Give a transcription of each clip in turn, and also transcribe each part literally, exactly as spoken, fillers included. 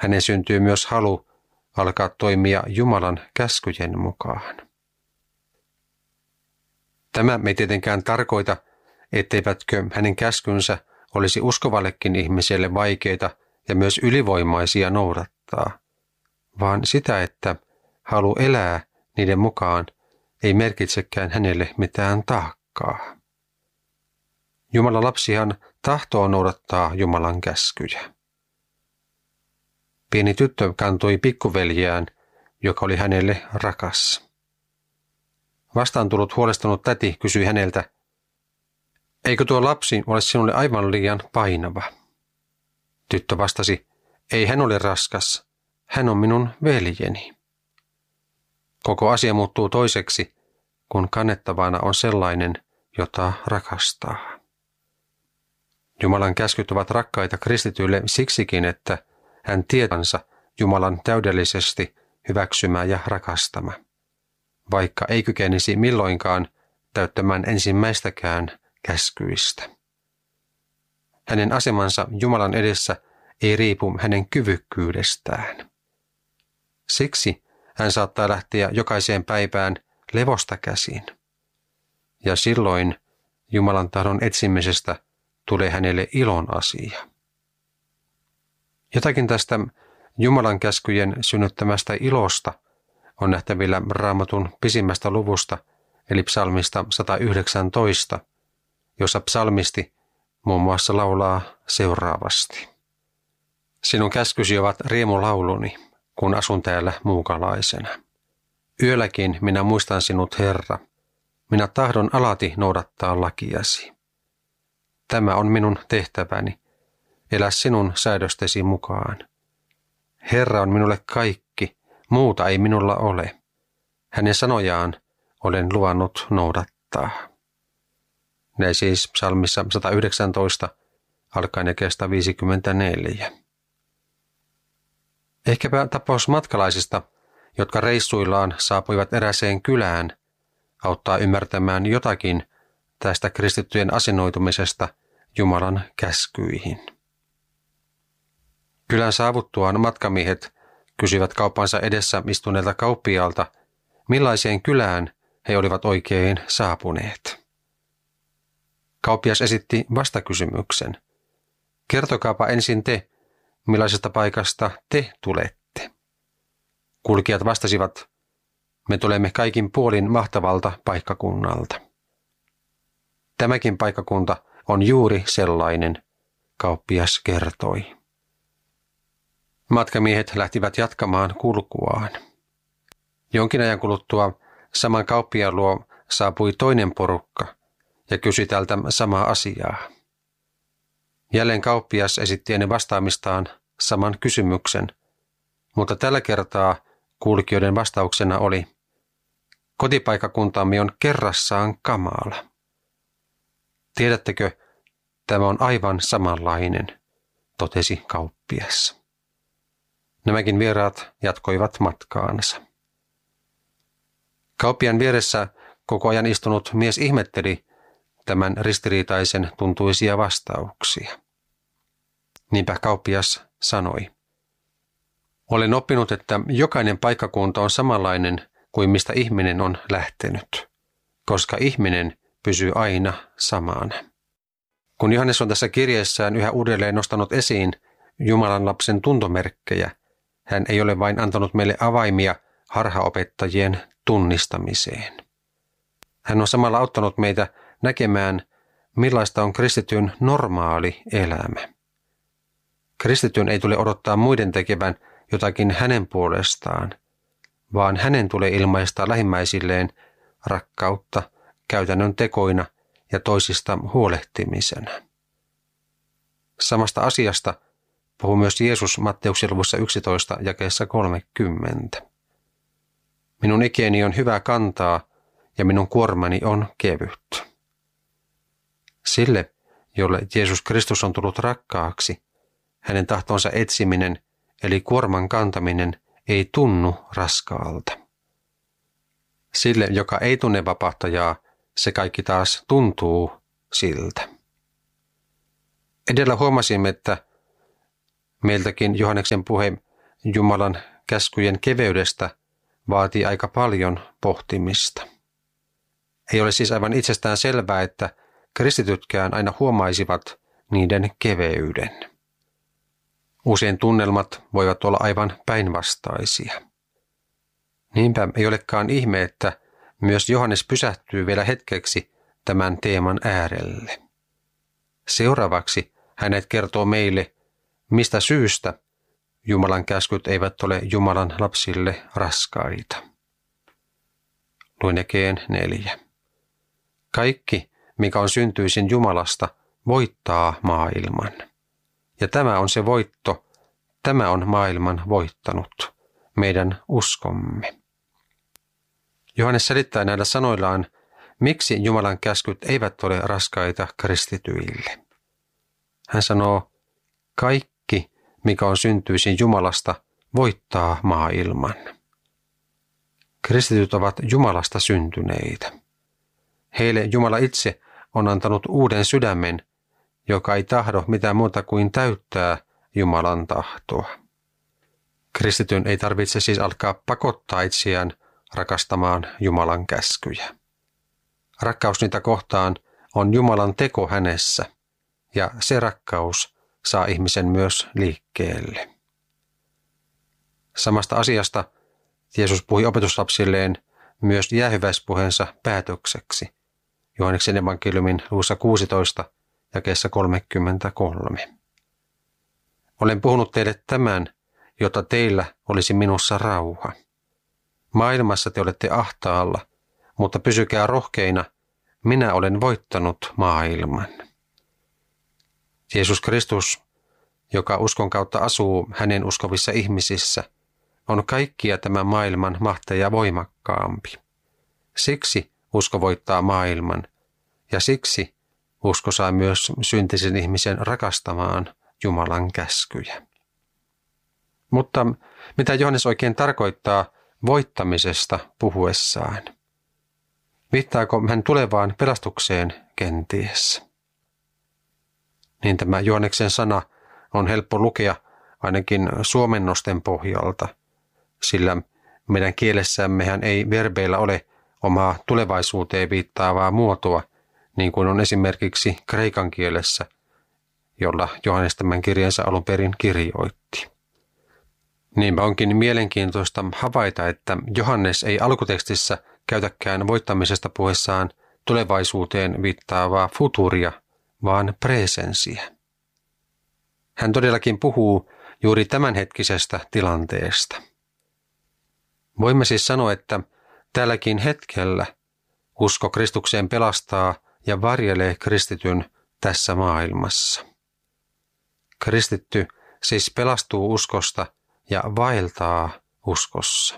hänen syntyy myös halu alkaa toimia Jumalan käskyjen mukaan. Tämä ei tietenkään tarkoita, etteivätkö hänen käskynsä olisi uskovallekin ihmiselle vaikeita ja myös ylivoimaisia noudattaa, vaan sitä, että halu elää niiden mukaan ei merkitsekään hänelle mitään taakkaa. Jumalan lapsihan tahtoo noudattaa Jumalan käskyjä. Pieni tyttö kantoi pikkuveljeään, joka oli hänelle rakas. Vastaan tullut huolestunut täti kysyi häneltä, eikö tuo lapsi ole sinulle aivan liian painava? Tyttö vastasi, ei hän ole raskas, hän on minun veljeni. Koko asia muuttuu toiseksi, kun kannettavana on sellainen, jota rakastaa. Jumalan käskyt ovat rakkaita kristityille siksikin, että hän tietänsä Jumalan täydellisesti hyväksymä ja rakastama, vaikka ei kykenisi milloinkaan täyttämään ensimmäistäkään käskyistä. Hänen asemansa Jumalan edessä ei riipu hänen kyvykkyydestään. Siksi hän saattaa lähteä jokaiseen päivään levosta käsin. Ja silloin Jumalan tahdon etsimisestä tulee hänelle ilon asia. Jotakin tästä Jumalan käskyjen synnyttämästä ilosta on nähtävillä Raamatun pisimmästä luvusta, eli psalmista sata yhdeksäntoista, jossa psalmisti muun muassa laulaa seuraavasti. Sinun käskysi ovat riemulauluni, kun asun täällä muukalaisena. Yölläkin minä muistan sinut, Herra. Minä tahdon alati noudattaa lakiasi. Tämä on minun tehtäväni, elä sinun säädöstesi mukaan. Herra on minulle kaikki, muuta ei minulla ole. Hänen sanojaan olen luvannut noudattaa. Näin siis psalmissa sata yhdeksäntoista, alkaen jakeesta viisikymmentäneljä. Ehkäpä tapaus matkalaisista, jotka reissuillaan saapuivat eräseen kylään, auttaa ymmärtämään jotakin tästä kristittyjen asennoitumisesta Jumalan käskyihin. Kylän saavuttuaan matkamiehet kysyivät kauppansa edessä istuneelta kauppiaalta, millaiseen kylään he olivat oikein saapuneet. Kauppias esitti vastakysymyksen. Kertokaapa ensin te, millaisesta paikasta te tulette. Kulkijat vastasivat, me tulemme kaikin puolin mahtavalta paikkakunnalta. Tämäkin paikkakunta on juuri sellainen, kauppias kertoi. Matkamiehet lähtivät jatkamaan kulkuaan. Jonkin ajan kuluttua saman kauppiaan luo saapui toinen porukka ja kysyi tältä samaa asiaa. Jälleen kauppias esitti ennen vastaamistaan saman kysymyksen, mutta tällä kertaa kuulijoiden vastauksena oli, kotipaikkakuntamme on kerrassaan kamala. Tiedättekö, tämä on aivan samanlainen, totesi kauppias. Nämäkin vieraat jatkoivat matkaansa. Kauppiaan vieressä koko ajan istunut mies ihmetteli tämän ristiriitaisen tuntuisia vastauksia. Niinpä kauppias sanoi, olen oppinut, että jokainen paikkakunta on samanlainen kuin mistä ihminen on lähtenyt, koska ihminen pysyy aina samana. Kun Johannes on tässä kirjeessään yhä uudelleen nostanut esiin Jumalan lapsen tuntomerkkejä, hän ei ole vain antanut meille avaimia harhaopettajien tunnistamiseen. Hän on samalla auttanut meitä näkemään, millaista on kristityn normaali elämä. Kristityn ei tule odottaa muiden tekevän jotakin hänen puolestaan, vaan hänen tulee ilmaista lähimmäisilleen rakkautta käytännön tekoina ja toisista huolehtimisena. Samasta asiasta puhuu myös Jeesus Matteuksen luvussa yksitoista jakeessa kolmekymmentä. Minun ikäni on hyvä kantaa ja minun kuormani on kevyt. Sille, jolle Jeesus Kristus on tullut rakkaaksi, hänen tahtonsa etsiminen eli kuorman kantaminen ei tunnu raskaalta. Sille, joka ei tunne vapahtajaa, se kaikki taas tuntuu siltä. Edellä huomasimme, että meiltäkin Johanneksen puhe Jumalan käskyjen keveydestä vaatii aika paljon pohtimista. Ei ole siis aivan itsestään selvää, että kristitytkään aina huomaisivat niiden keveyden. Usein tunnelmat voivat olla aivan päinvastaisia. Niinpä ei olekaan ihme, että myös Johannes pysähtyy vielä hetkeksi tämän teeman äärelle. Seuraavaksi hänet kertoo meille, mistä syystä Jumalan käskyt eivät ole Jumalan lapsille raskaita. Luen jakeen neljä. Kaikki, mikä on syntyisin Jumalasta, voittaa maailman. Ja tämä on se voitto, tämä on maailman voittanut, meidän uskomme. Johannes selittää näillä sanoillaan, miksi Jumalan käskyt eivät ole raskaita kristityille. Hän sanoo, kaikki, mikä on syntyisin Jumalasta, voittaa maailman. Kristityt ovat Jumalasta syntyneitä. Heille Jumala itse on antanut uuden sydämen, joka ei tahdo mitään muuta kuin täyttää Jumalan tahtoa. Kristityn ei tarvitse siis alkaa pakottaa itseään rakastamaan Jumalan käskyjä. Rakkaus niitä kohtaan on Jumalan teko hänessä, ja se rakkaus saa ihmisen myös liikkeelle. Samasta asiasta Jeesus puhui opetuslapsilleen myös jäähyväispuheensa päätökseksi, Johanneksen evankeliumin luvussa kuusitoista, jakeessa kolmekymmentäkolme. Olen puhunut teille tämän, jotta teillä olisi minussa rauha. Maailmassa te olette ahtaalla, mutta pysykää rohkeina, minä olen voittanut maailman. Jeesus Kristus, joka uskon kautta asuu hänen uskovissa ihmisissä, on kaikkia tämän maailman mahteja voimakkaampi. Siksi usko voittaa maailman, ja siksi usko saa myös syntisen ihmisen rakastamaan Jumalan käskyjä. Mutta mitä Johannes oikein tarkoittaa voittamisesta puhuessaan? Viittaako hän tulevaan pelastukseen kenties? Niin tämä Johanneksen sana on helppo lukea ainakin suomennosten pohjalta, sillä meidän kielessämmehän ei verbeillä ole omaa tulevaisuuteen viittaavaa muotoa, niin kuin on esimerkiksi kreikan kielessä, jolla Johannes tämän kirjansa alun perin kirjoitti. Niinpä onkin mielenkiintoista havaita, että Johannes ei alkutekstissä käytäkään voittamisesta puheessaan tulevaisuuteen viittaavaa futuria, vaan presensiä. Hän todellakin puhuu juuri tämänhetkisestä tilanteesta. Voimme siis sanoa, että tälläkin hetkellä usko Kristukseen pelastaa ja varjelee kristityn tässä maailmassa. Kristitty siis pelastuu uskosta ja vaeltaa uskossa.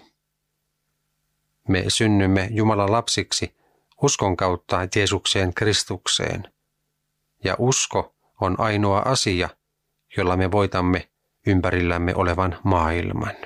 Me synnymme Jumalan lapsiksi uskon kautta Jeesukseen Kristukseen, ja usko on ainoa asia, jolla me voitamme ympärillämme olevan maailman.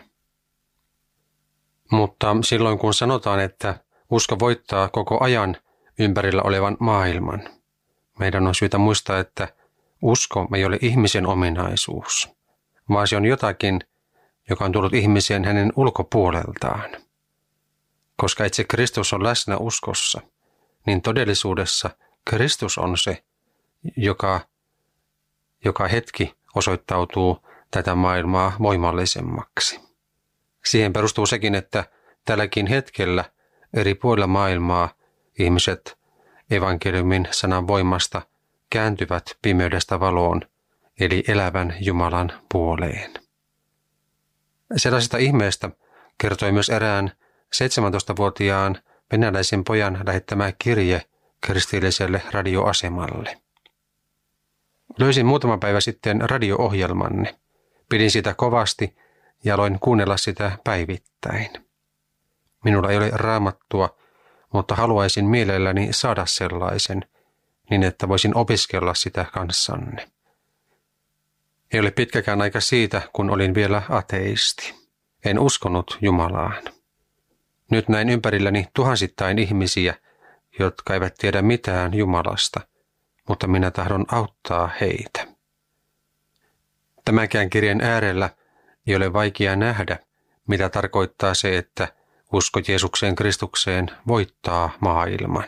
Mutta silloin kun sanotaan, että usko voittaa koko ajan ympärillä olevan maailman, meidän on syytä muistaa, että usko ei ole ihmisen ominaisuus, vaan se on jotakin, joka on tullut ihmiseen hänen ulkopuoleltaan. Koska itse Kristus on läsnä uskossa, niin todellisuudessa Kristus on se, joka, joka hetki osoittautuu tätä maailmaa voimallisemmaksi. Siihen perustuu sekin, että tälläkin hetkellä eri puolilla maailmaa ihmiset evankeliumin sanan voimasta kääntyvät pimeydestä valoon, eli elävän Jumalan puoleen. Sellaisesta ihmeestä kertoi myös erään seitsemäntoistavuotiaan venäläisen pojan lähettämä kirje kristilliselle radioasemalle. Löysin muutama päivä sitten radio-ohjelmanne. Pidin sitä kovasti ja aloin kuunnella sitä päivittäin. Minulla ei ole raamattua, mutta haluaisin mielelläni saada sellaisen, niin että voisin opiskella sitä kanssanne. Ei ole pitkäkään aika siitä, kun olin vielä ateisti. En uskonut Jumalaan. Nyt näin ympärilläni tuhansittain ihmisiä, jotka eivät tiedä mitään Jumalasta, mutta minä tahdon auttaa heitä. Tämänkään kirjan äärellä ei ole vaikea nähdä, mitä tarkoittaa se, että usko Jeesukseen Kristukseen voittaa maailman.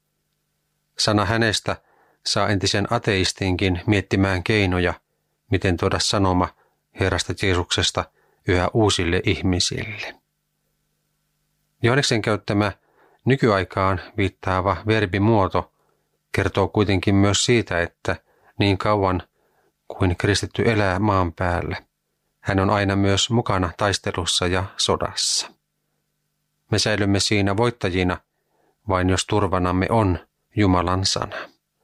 Sana hänestä saa entisen ateistinkin miettimään keinoja, miten tuoda sanoma Herrasta Jeesuksesta yhä uusille ihmisille. Johanneksen käyttämä nykyaikaan viittaava verbimuoto kertoo kuitenkin myös siitä, että niin kauan kuin kristitty elää maan päällä, hän on aina myös mukana taistelussa ja sodassa. Me säilymme siinä voittajina, vain jos turvanamme on Jumalan sana.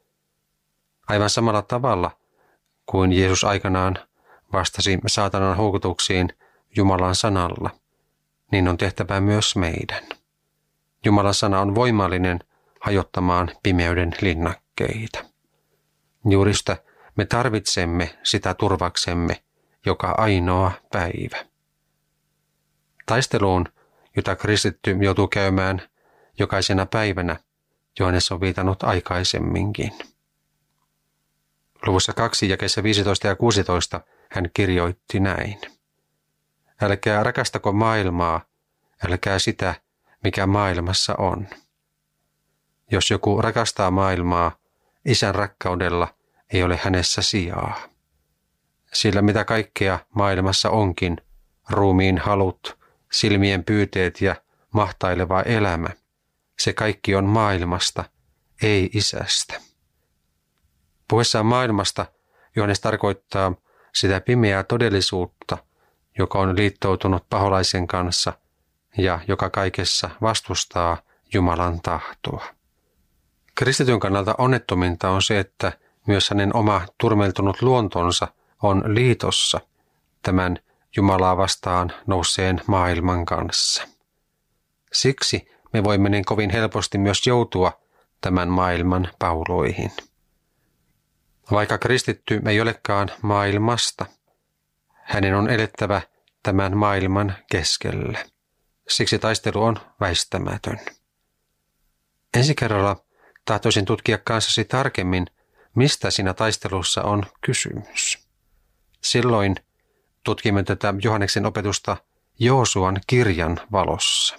Aivan samalla tavalla kuin Jeesus aikanaan vastasi saatanan houkutuksiin Jumalan sanalla, niin on tehtävä myös meidän. Jumalan sana on voimallinen hajottamaan pimeyden linnakkeita. Juuri sitä me tarvitsemme sitä turvaksemme joka ainoa päivä. Taisteluun, jota kristitty joutuu käymään jokaisena päivänä, Johannes on viitannut aikaisemminkin. Luvussa kaksi jakeissa viisitoista ja kuusitoista hän kirjoitti näin. Älkää rakastako maailmaa, älkää sitä, mikä maailmassa on. Jos joku rakastaa maailmaa, Isän rakkaudella ei ole hänessä sijaa. Sillä mitä kaikkea maailmassa onkin, ruumiin halut, silmien pyyteet ja mahtaileva elämä, se kaikki on maailmasta, ei Isästä. Puhuessaan maailmasta Johannes tarkoittaa sitä pimeää todellisuutta, joka on liittoutunut paholaisen kanssa ja joka kaikessa vastustaa Jumalan tahtoa. Kristityn kannalta onnettominta on se, että myös hänen oma turmeltunut luontonsa on liitossa tämän Jumalaa vastaan nousseen maailman kanssa. Siksi me voimme niin kovin helposti myös joutua tämän maailman pauloihin. Vaikka kristitty ei olekaan maailmasta, hänen on elettävä tämän maailman keskellä. Siksi taistelu on väistämätön. Ensi kerralla tahtoisin tutkia kanssasi tarkemmin, mistä siinä taistelussa on kysymys. Silloin tutkimme tätä Johanneksen opetusta Joosuan kirjan valossa.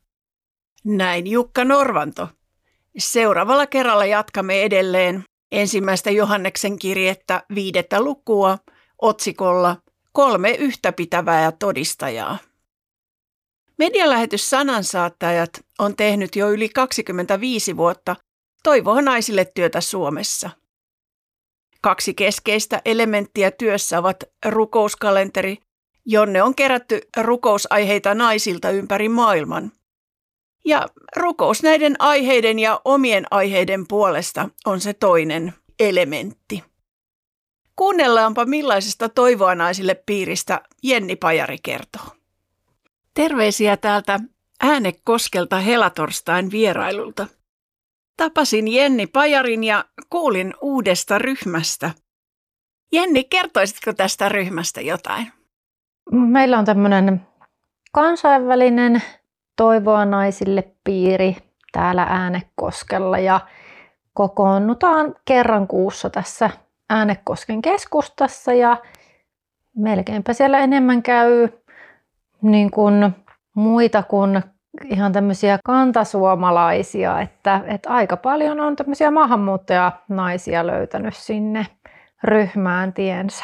Näin Jukka Norvanto. Seuraavalla kerralla jatkamme edelleen ensimmäistä Johanneksen kirjettä viidettä lukua otsikolla Kolme yhtäpitävää todistajaa. Medialähetys Sanansaattajat on tehnyt jo yli kaksikymmentäviisi vuotta Toivoa naisille työtä Suomessa. Kaksi keskeistä elementtiä työssä ovat rukouskalenteri, jonne on kerätty rukousaiheita naisilta ympäri maailman. Ja rukous näiden aiheiden ja omien aiheiden puolesta on se toinen elementti. Kuunnellaanpa millaisesta Toivoa naisille piiristä Jenni Pajari kertoo. Terveisiä täältä Äänekoskelta helatorstain vierailulta. Tapasin Jenni Pajarin ja kuulin uudesta ryhmästä. Jenni, kertoisitko tästä ryhmästä jotain? Meillä on tämmöinen kansainvälinen Toivoa naisille piiri täällä Äänekoskella ja kokoonnutaan kerran kuussa tässä Äänekosken keskustassa ja melkeinpä siellä enemmän käy niin kuin muita kuin ihan tämmöisiä kantasuomalaisia, että, että aika paljon on tämmöisiä maahanmuuttajanaisia löytänyt sinne ryhmään tiensä.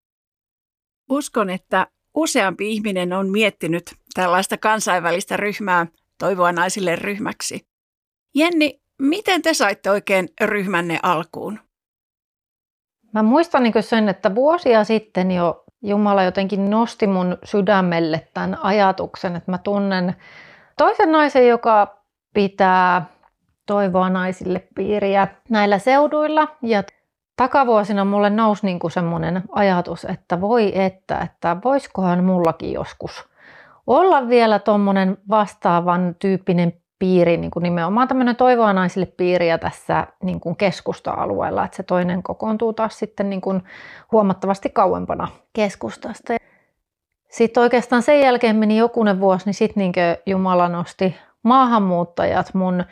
Uskon, että useampi ihminen on miettinyt tällaista kansainvälistä ryhmää Toivoa naisille ryhmäksi. Jenni, miten te saitte oikein ryhmänne alkuun? Mä muistan niin sen, että vuosia sitten jo Jumala jotenkin nosti mun sydämelle tämän ajatuksen, että mä tunnen toisen naisen, joka pitää Toivoa naisille piiriä näillä seuduilla. Ja takavuosina mulle nousi niin kuin semmoinen ajatus, että voi että, että voisikohan mullakin joskus olla vielä tommonen vastaavan tyyppinen piiri, niin kuin nimenomaan tämmöinen Toivoa naisille piiriä tässä niin kuin keskusta-alueella, että se toinen kokoontuu taas sitten niin kuin huomattavasti kauempana keskustasta. Sitten oikeastaan sen jälkeen meni jokunen vuosi, niin sitten niin Jumala nosti maahanmuuttajat mun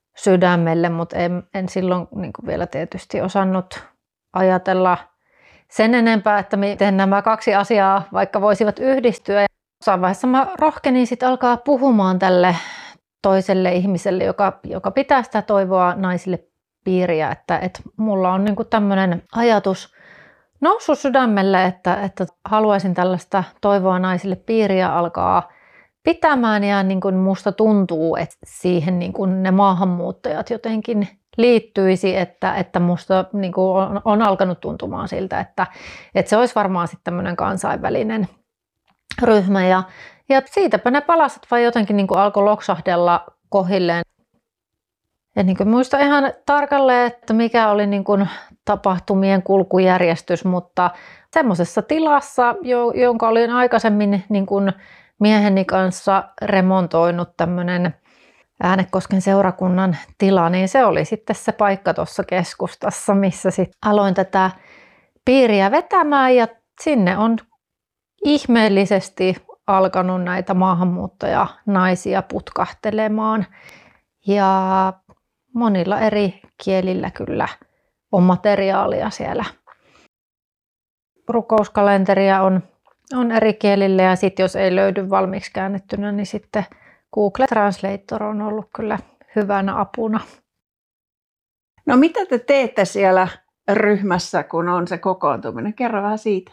sydämelle, mutta en, en silloin niin kuin vielä tietysti osannut ajatella sen enempää, että miten nämä kaksi asiaa vaikka voisivat yhdistyä. Jossain vaiheessa mä rohkenin sitten alkaa puhumaan tälle toiselle ihmiselle, joka, joka pitää sitä toivoa naisille piiriä, että, että mulla on niinku tämmöinen ajatus noussut sydämelle, että, että haluaisin tällaista toivoa naisille piiriä alkaa pitämään ja niin kuin musta tuntuu, että siihen niin kuin ne maahanmuuttajat jotenkin liittyisi, että, että musta niin kuin on, on alkanut tuntumaan siltä, että, että se olisi varmaan sitten tämmöinen kansainvälinen ryhmä ja, ja siitäpä ne palaset vai jotenkin niin kuin alkoi loksahdella kohilleen. En niin kuin muista ihan tarkalleen, että mikä oli niin kuin tapahtumien kulkujärjestys, mutta semmoisessa tilassa, jonka olin aikaisemmin niin kuin mieheni kanssa remontoinut tämmöinen Äänekosken seurakunnan tila, niin se oli sitten se paikka tuossa keskustassa, missä sitten aloin tätä piiriä vetämään ja sinne on ihmeellisesti alkanut näitä maahanmuuttajanaisia putkahtelemaan ja monilla eri kielillä kyllä on materiaalia siellä. Rukouskalenteria on, on eri kielillä ja sitten jos ei löydy valmiiksi käännettynä, niin sitten Google Translator on ollut kyllä hyvänä apuna. No mitä te teette siellä ryhmässä, kun on se kokoontuminen? Kerro vähän siitä.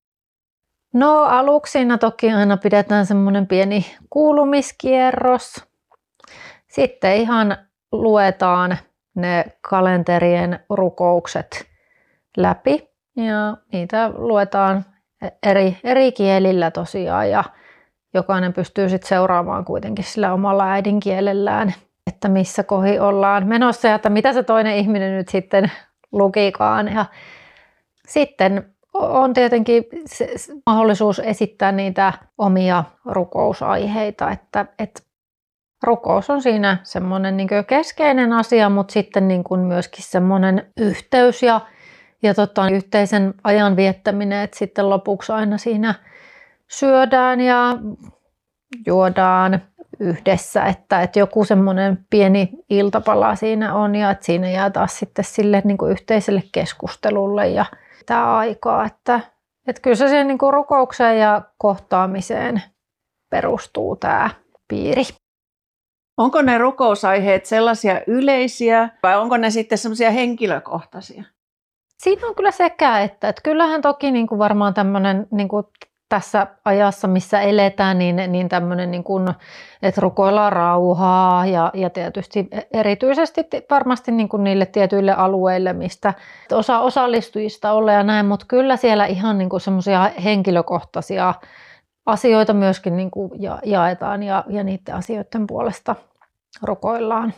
No aluksi siinä toki aina pidetään semmoinen pieni kuulumiskierros. Sitten ihan luetaan ne kalenterien rukoukset läpi ja niitä luetaan eri, eri kielillä tosiaan ja jokainen pystyy sitten seuraamaan kuitenkin sillä omalla äidinkielellään, että missä kohi ollaan menossa ja että mitä se toinen ihminen nyt sitten lukikaan. Ja sitten on tietenkin mahdollisuus esittää niitä omia rukousaiheita, että, että rukous on siinä semmoinen niin kuin keskeinen asia, mutta sitten niin kuin myöskin semmoinen yhteys ja, ja tota, yhteisen ajan viettäminen, että sitten lopuksi aina siinä syödään ja juodaan yhdessä, että, että joku semmoinen pieni iltapala siinä on ja että siinä jää taas sitten sille niin kuin yhteiselle keskustelulle ja tämä aikaa, että, että kyllä se siihen niin kuin rukoukseen ja kohtaamiseen perustuu tämä piiri. Onko ne rukousaiheet sellaisia yleisiä vai onko ne sitten sellaisia henkilökohtaisia? Siinä on kyllä sekä, että, että kyllähän toki niin kuin varmaan tämmöinen niin kuin tässä ajassa, missä eletään, niin, niin tämmöinen, niin kuin, että rukoillaan rauhaa ja, ja tietysti erityisesti varmasti niin kuin niille tietyille alueille, mistä osa osallistujista olla ja näin, mutta kyllä siellä ihan niin kuin semmoisia henkilökohtaisia asioita myöskin niin kuin ja, jaetaan ja, ja niiden asioiden puolesta rukoillaan.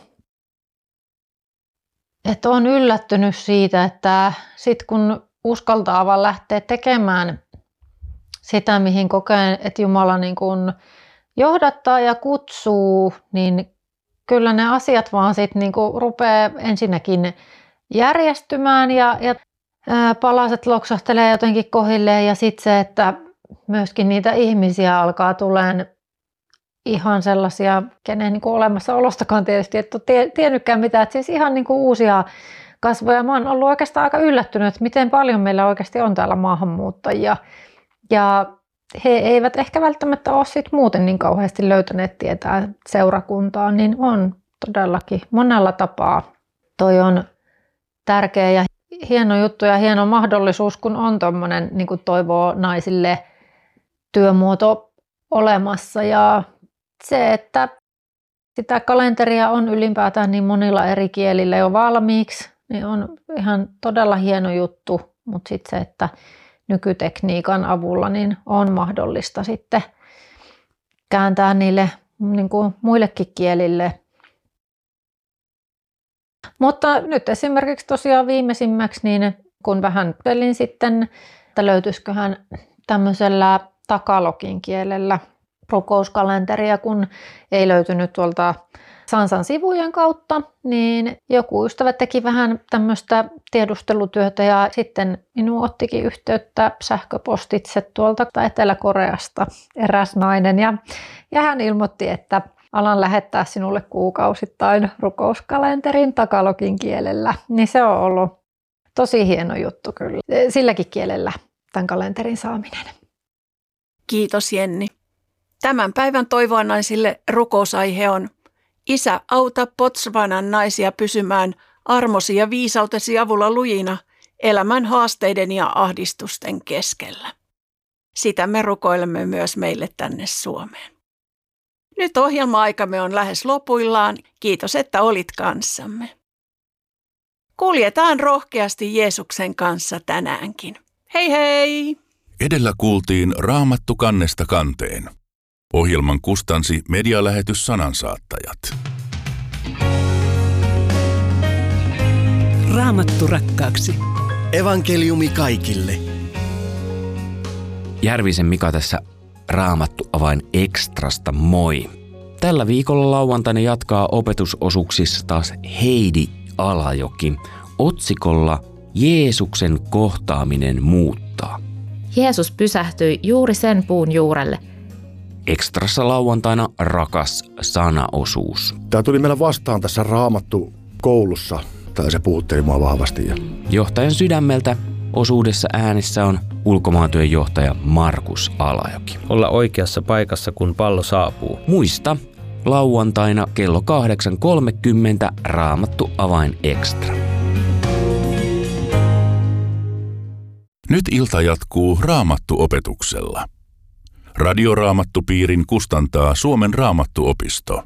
Että olen yllättynyt siitä, että sit kun uskaltaa vaan lähteä tekemään sitä, mihin kokee, että Jumala niin kuin johdattaa ja kutsuu, niin kyllä ne asiat vaan sitten niin kuin rupeaa ensinnäkin järjestymään ja, ja palaset loksahtelee jotenkin kohilleen ja sitten se, että myöskin niitä ihmisiä alkaa tulemaan ihan sellaisia, kenen niin kuin olemassaolostakaan tietysti et ole tiennytkään mitään, että siis ihan niin kuin uusia kasvoja. Mä oon ollut oikeastaan aika yllättynyt, että miten paljon meillä oikeasti on täällä maahanmuuttajia. Ja he eivät ehkä välttämättä ole sit muuten niin kauheasti löytäneet tietää seurakuntaa, niin on todellakin monella tapaa. Toi on tärkeä ja hieno juttu ja hieno mahdollisuus, kun on tuommoinen niin kuin toivoo naisille työmuoto olemassa. Ja se, että sitä kalenteria on ylipäätään niin monilla eri kielillä jo valmiiksi, niin on ihan todella hieno juttu, mutta sitten se, että nykytekniikan avulla niin on mahdollista sitten kääntää niille niin kuin muillekin kielille. Mutta nyt esimerkiksi tosiaan viimeisimmäksi, niin kun vähän pelin sitten, että löytyisiköhän tämmöisellä tagalogin kielellä rukouskalenteria, kun ei löytynyt tuolta Sansan sivujen kautta, niin joku ystävä teki vähän tämmöistä tiedustelutyötä ja sitten minun ottikin yhteyttä sähköpostitse tuolta Etelä-Koreasta eräs nainen ja, ja hän ilmoitti, että alan lähettää sinulle kuukausittain rukouskalenterin tagalogin kielellä, niin se on ollut Tosi hieno juttu kyllä. Silläkin kielellä tämän kalenterin saaminen. Kiitos Jenni. Tämän päivän toivoanaisille rukousaihe on: Isä, auta Botswanan naisia pysymään armosi ja viisautesi avulla lujina elämän haasteiden ja ahdistusten keskellä. Sitä me rukoilemme myös meille tänne Suomeen. Nyt ohjelma-aikamme on lähes lopuillaan. Kiitos, että olit kanssamme. Kuljetaan rohkeasti Jeesuksen kanssa tänäänkin. Hei hei! Edellä kuultiin Raamattu kannesta kanteen. Ohjelman kustansi medialähetys Sanansaattajat. Raamattu rakkaaksi. Evankeliumi kaikille. Järvisen Mika tässä Raamattu avain ekstrasta, moi! Tällä viikolla lauantaina jatkaa opetusosuuksissa taas Heidi Alajoki otsikolla Jeesuksen kohtaaminen muuttaa. Jeesus pysähtyi juuri sen puun juurelle. Ekstrassa lauantaina rakas sanaosuus. Tämä tuli meillä vastaan tässä Raamattu koulussa. Tai se puhutteli mua vahvasti. Johtajan sydämeltä osuudessa äänessä on ulkomaantyön johtaja Markus Alajoki. Olla oikeassa paikassa, kun pallo saapuu. Muista, lauantaina kello kahdeksan kolmekymmentä Raamattu avain ekstra. Nyt ilta jatkuu Raamattu-opetuksella. Radioraamattupiirin kustantaa Suomen Raamattuopisto.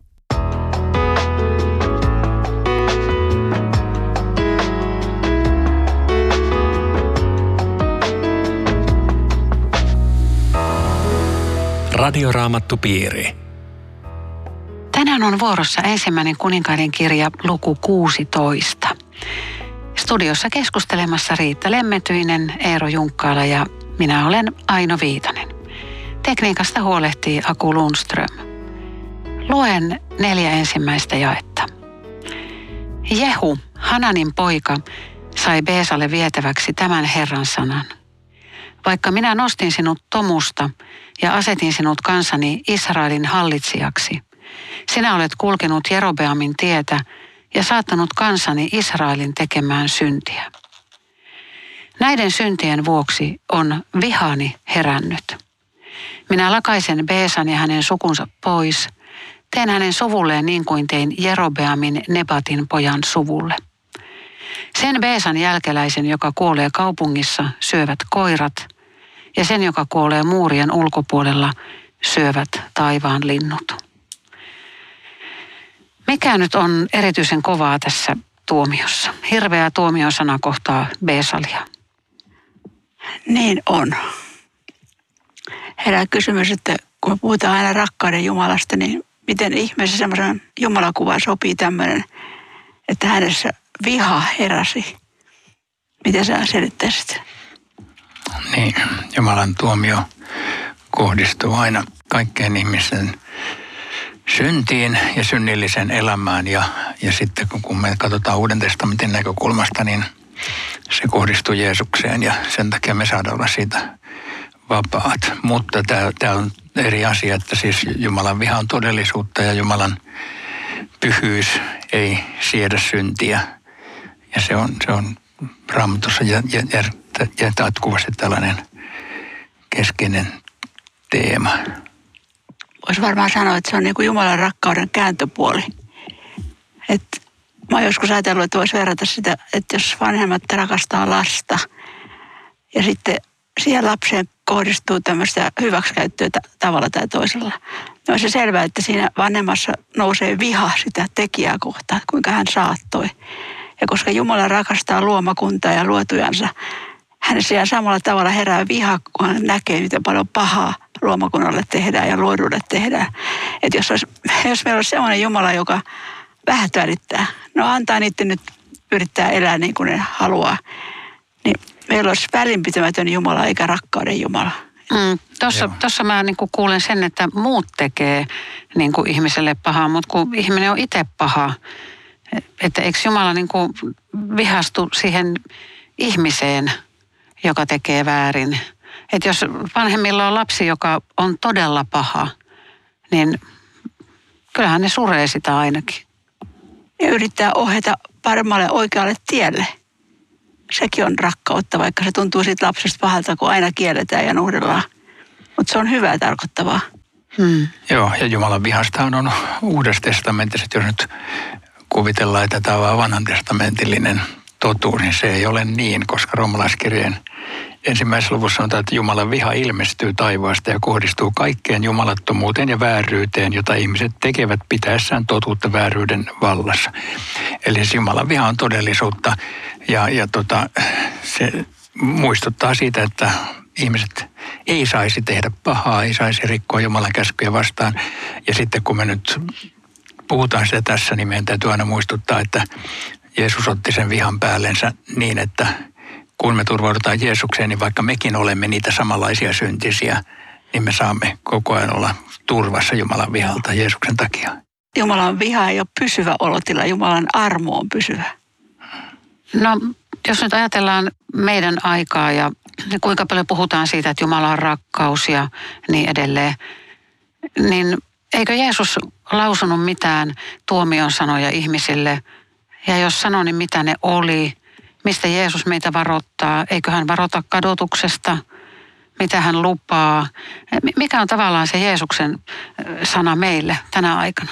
Radioraamattupiiri. Tänään on vuorossa ensimmäinen kuninkaiden kirja luku kuusitoista. Studiossa keskustelemassa Riitta Lemmetyinen, Eero Junkkaala ja minä olen Aino Viitanen. Tekniikasta huolehtii Aku Lundström. Luen neljä ensimmäistä jaetta. Jehu, Hananin poika, sai Beesalle vietäväksi tämän Herran sanan. Vaikka minä nostin sinut tomusta ja asetin sinut kansani Israelin hallitsijaksi, sinä olet kulkenut Jerobeamin tietä ja saattanut kansani Israelin tekemään syntiä. Näiden syntien vuoksi on vihani herännyt. Minä lakaisen Beesan ja hänen sukunsa pois, teen hänen suvulleen niin kuin tein Jerobeamin Nebatin pojan suvulle. Sen Beesan jälkeläisen, joka kuolee kaupungissa, syövät koirat, ja sen, joka kuolee muurien ulkopuolella, syövät taivaan linnut. Mikä nyt on erityisen kovaa tässä tuomiossa? Hirveä tuomiosana kohtaa Beesalia. Niin on. Herää kysymys, että kun me puhutaan aina rakkauden Jumalasta, niin miten ihmeessä semmoisen Jumalakuvaan sopii tämmöinen, että hänessä viha heräsi. Miten sä selittäisit? Niin, Jumalan tuomio kohdistuu aina kaikkeen ihmisen syntiin ja synnilliseen elämään. Ja, ja sitten kun me katsotaan Uuden testamentin näkökulmasta, niin se kohdistuu Jeesukseen ja sen takia me saadaan olla siitä vapaat. Mutta tämä on eri asia, että siis Jumalan viha on todellisuutta ja Jumalan pyhyys ei siedä syntiä. Ja se on, se on Raamatussa ja, ja, ja, ja jatkuvasti tällainen keskeinen teema. Voisi varmaan sanoa, että se on niin kuin Jumalan rakkauden kääntöpuoli. Että mä oon joskus ajatellut, että voisi verrata sitä, että jos vanhemmat rakastaa lasta ja sitten siihen lapseen kohdistuu tämmöistä hyväksikäyttöä tavalla tai toisella. No on se selvää, että siinä vanhemmassa nousee viha sitä tekijää kohtaan, kuinka hän saattoi. Ja koska Jumala rakastaa luomakuntaa ja luotujansa, hänessä ihan samalla tavalla herää viha, kun hän näkee, miten paljon pahaa luomakunnalle tehdään ja luodulle tehdään. Että jos, olisi, jos meillä olisi sellainen Jumala, joka vähät välittää, no antaa niiden nyt yrittää elää niin kuin ne haluaa, niin meillä olisi välinpitämätön Jumala eikä rakkauden Jumala. Mm, Tuossa mä niin kuin kuulen sen, että muut tekee niin kuin ihmiselle pahaa, mutta kun ihminen on itse paha, että eikö Jumala niin kuin vihastu siihen ihmiseen, joka tekee väärin. Että jos vanhemmilla on lapsi, joka on todella paha, niin kyllähän ne suree sitä ainakin. Ja yrittää ohjata paremmalle oikealle tielle. sekin on rakkautta, vaikka se tuntuu siitä lapsesta pahalta, kun aina kielletään ja nuhdellaan. Mutta se on hyvää tarkoittavaa. Hmm. Joo, ja Jumalan vihastahan on Uudessa testamentissa, jos nyt kuvitellaan, että tämä on vaan vanhan testamentillinen totuus, niin se ei ole niin, koska roomalaiskirjeen ensimmäisessä luvussa sanotaan, että Jumalan viha ilmestyy taivaasta ja kohdistuu kaikkeen jumalattomuuteen ja vääryyteen, jota ihmiset tekevät pitäessään totuutta vääryyden vallassa. Eli se Jumalan viha on todellisuutta ja, ja tota, se muistuttaa siitä, että ihmiset ei saisi tehdä pahaa, ei saisi rikkoa Jumalan käskyjä vastaan. Ja sitten kun me nyt puhutaan sitä tässä, niin meidän täytyy aina muistuttaa, että Jeesus otti sen vihan päällensä niin, että kun me turvaudutaan Jeesukseen, niin vaikka mekin olemme niitä samanlaisia syntisiä, niin me saamme koko ajan olla turvassa Jumalan vihalta Jeesuksen takia. Jumalan viha ei ole pysyvä olotila, Jumalan armo on pysyvä. No, jos nyt ajatellaan meidän aikaa ja kuinka paljon puhutaan siitä, että Jumala on rakkaus ja niin edelleen, niin eikö Jeesus lausunut mitään tuomion sanoja ihmisille? Ja jos sanoi, niin mitä ne oli? Mistä Jeesus meitä varoittaa? Eikö hän varota kadotuksesta? Mitä hän lupaa? Mikä on tavallaan se Jeesuksen sana meille tänä aikana?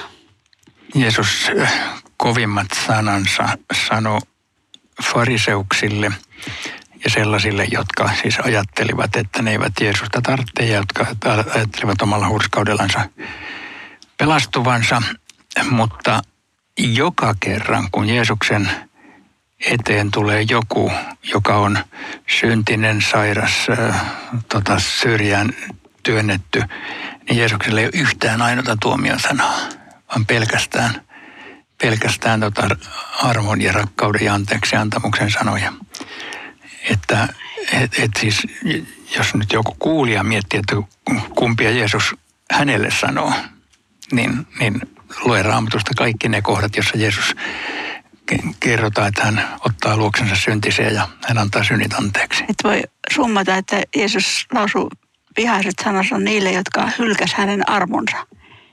Jeesus kovimmat sanansa sanoi fariseuksille ja sellaisille, jotka siis ajattelivat, että ne eivät Jeesusta tarvitse ja jotka ajattelivat omalla hurskaudellansa pelastuvansa. Mutta joka kerran, kun Jeesuksen eteen tulee joku, joka on syntinen, sairas, äh, tota, syrjään työnnetty, niin Jeesuksella ei ole yhtään ainoata tuomion sanaa, vaan pelkästään, pelkästään tota armon ja rakkauden ja anteeksi antamuksen sanoja. Että et, et siis, jos nyt joku kuulija miettii, että kumpia Jeesus hänelle sanoo, niin, niin lue Raamatusta kaikki ne kohdat, jossa Jeesus kerrotaan, että hän ottaa luoksensa syntisiä ja hän antaa synnit anteeksi. Et voi summata, että Jeesus lausui vihaiset sanansa niille, jotka hylkäs hänen armonsa.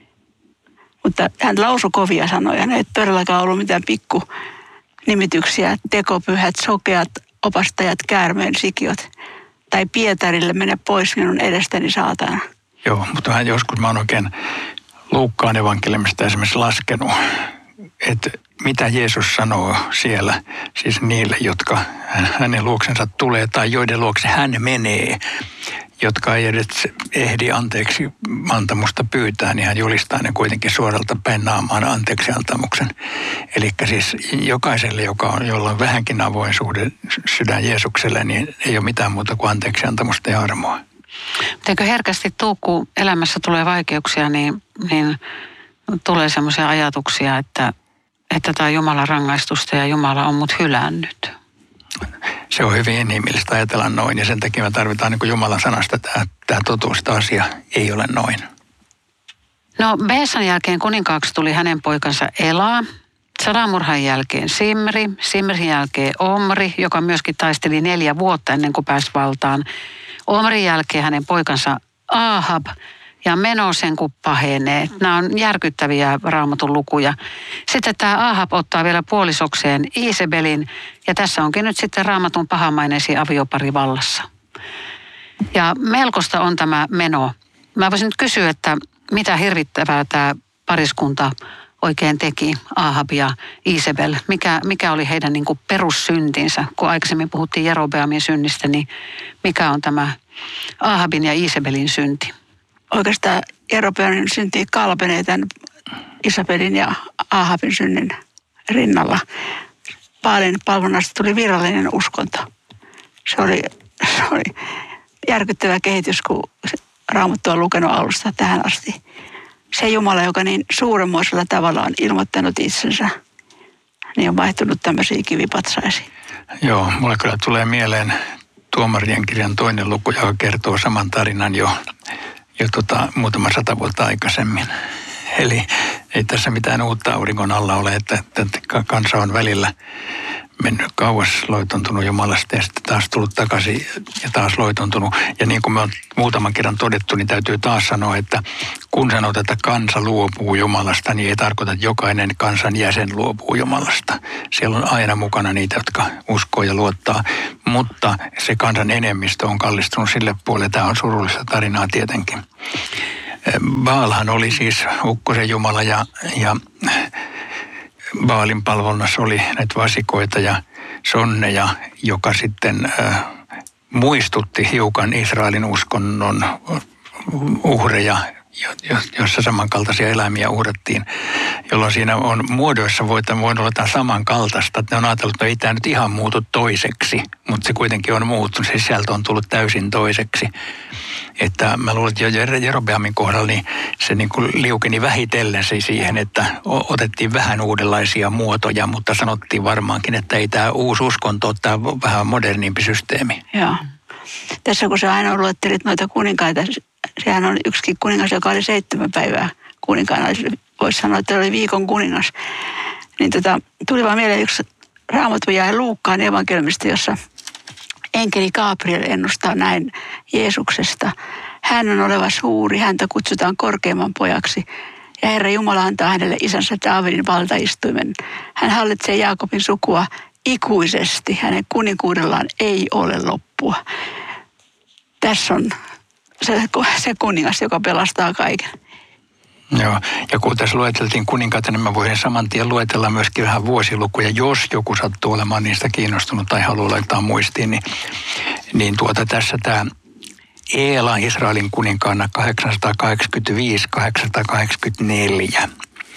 Mutta hän lausui kovia sanoja. Ne ei todellakaan ollut mitään pikku nimityksiä. Tekopyhät, sokeat, opastajat, käärmeen sikiöt. Tai Pietarille mene pois minun edestäni saatana. Joo, mutta vähän joskus mä oon oikein Luukkaan evankeliumista esimerkiksi laskenut, että mitä Jeesus sanoo siellä, siis niille, jotka hänen luoksensa tulee tai joiden luokse hän menee, jotka ei edes ehdi anteeksi antamusta pyytää, niin hän julistaa ne kuitenkin suoralta päin naamaan anteeksi antamuksen. Eli siis jokaiselle, joka on, jolla on vähänkin avoin suhde sydän Jeesukselle, niin ei ole mitään muuta kuin anteeksi antamusta ja armoa. Eikö herkästi tuu, kun elämässä tulee vaikeuksia, niin, niin tulee semmoisia ajatuksia, että, että tämä on Jumalan rangaistusta ja Jumala on mut hylännyt. Se on hyvin inhimillistä ajatella noin ja sen takia me tarvitaan niin kuin Jumalan sanasta tämä, tämä totuus, tämä asia ei ole noin. No Beesan jälkeen kuninkaaksi tuli hänen poikansa Ela, Salamurhan jälkeen Simri, Simrin jälkeen Omri, joka myöskin taisteli neljä vuotta ennen kuin pääsi valtaan. Omrin jälkeen hänen poikansa Ahab ja meno sen kun pahenee. Nämä on järkyttäviä Raamatun lukuja. Sitten tämä Ahab ottaa vielä puolisokseen Iisebelin ja tässä onkin nyt sitten Raamatun pahamaineisiin aviopari vallassa. Ja melkoista on tämä meno. Mä voisin nyt kysyä, että mitä hirvittävää tämä pariskunta oikein teki, Ahab ja Iisebel. Mikä, mikä oli heidän niin kuin perussyntinsä? Kun aikaisemmin puhuttiin Jerobeamin synnistä, niin mikä on tämä Ahabin ja Iisebelin synti? Oikeastaan Jerobeamin synti kalpenee tämän Isabelin ja Ahabin synnin rinnalla. Baalin palvonnasta tuli virallinen uskonto. Se oli, se oli järkyttävä kehitys, kun Raamattu on lukenut alusta tähän asti. Se Jumala, joka niin suuremmoisella tavalla on ilmoittanut itsensä, niin on vaihtunut tämmöisiä kivipatsaisiin. Joo, mulle kyllä tulee mieleen Tuomarien kirjan toinen luku, joka kertoo saman tarinan jo, jo tota, muutama sata vuotta aikaisemmin. Eli ei tässä mitään uutta auringon alla ole, että, että kansa on välillä, mennyt kauas, loitontunut Jumalasta ja sitten taas tullut takaisin ja taas loitontunut. Ja niin kuin me on muutaman kerran todettu, niin täytyy taas sanoa, että kun sanotaan, että kansa luopuu Jumalasta, niin ei tarkoita, että jokainen kansan jäsen luopuu Jumalasta. Siellä on aina mukana niitä, jotka uskoo ja luottaa, mutta se kansan enemmistö on kallistunut sille puolelle. Tämä on surullista tarinaa tietenkin. Baalhan oli siis ukkosen jumala ja, ja Baalin palvonnassa oli näitä vasikoita ja sonneja, joka sitten äh, muistutti hiukan Israelin uskonnon uhreja, jossa samankaltaisia eläimiä uhrattiin, jolloin siinä on muodoissa voi olla jotain samankaltaista, että ne on ajatellut, että no ei tämä nyt ihan muutu toiseksi, mutta se kuitenkin on muuttunut, se sisältö on tullut täysin toiseksi. Että mä luulen, että jo Jerobeamin kohdalla niin se niin kuin liukeni vähitellen se siihen, että otettiin vähän uudenlaisia muotoja, mutta sanottiin varmaankin, että ei tämä uusi uskonto ole tämä vähän modernimpi systeemi. Joo. Tässä kun sä aina luettelit noita kuninkaita, sehän on yksikin kuningas, joka oli seitsemän päivää kuninkaana. Voisi sanoa, että oli viikon kuningas. Niin tota, tuli vaan mieleen yksi Raamatun jae Luukkaan evankeliumista, jossa enkeli Gabriel ennustaa näin Jeesuksesta. Hän on oleva suuri, häntä kutsutaan korkeimman pojaksi. Ja Herra Jumala antaa hänelle isänsä Daavidin valtaistuimen. Hän hallitsee Jaakobin sukua ikuisesti. Hänen kuninkuudellaan ei ole loppua. Tässä on se, se kuningas, joka pelastaa kaiken. Joo, ja kun tässä lueteltiin kuninkaita, niin mä voin saman tien luetella myöskin vähän vuosilukuja, jos joku sattuu olemaan niistä kiinnostunut tai haluaa laittaa muistiin, niin, niin tuota tässä tämä Eela Israelin kuninkaana kahdeksansataakahdeksankymmentäviisi kahdeksansataakahdeksankymmentäneljä.